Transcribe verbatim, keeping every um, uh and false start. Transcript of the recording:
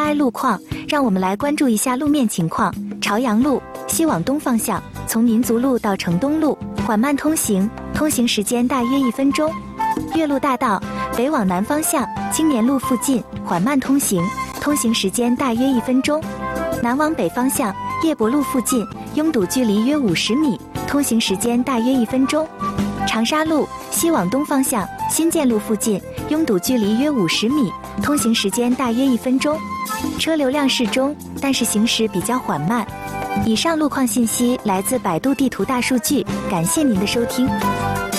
I 路况，让我们来关注一下路面情况。朝阳路西往东方向，从民族路到城东路缓慢通行，通行时间大约一分钟。岳麓大道北往南方向，青年路附近缓慢通行，通行时间大约一分钟。南往北方向，叶伯路附近拥堵距离约五十米，通行时间大约一分钟。长沙路西往东方向，新建路附近拥堵距离约五十米，通行时间大约一分钟。车流量适中，但是行驶比较缓慢。以上路况信息来自百度地图大数据，感谢您的收听。